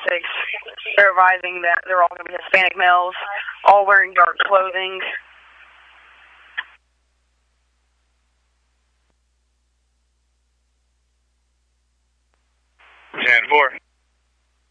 politics. They're advising that they're all going to be Hispanic males, all wearing dark clothing,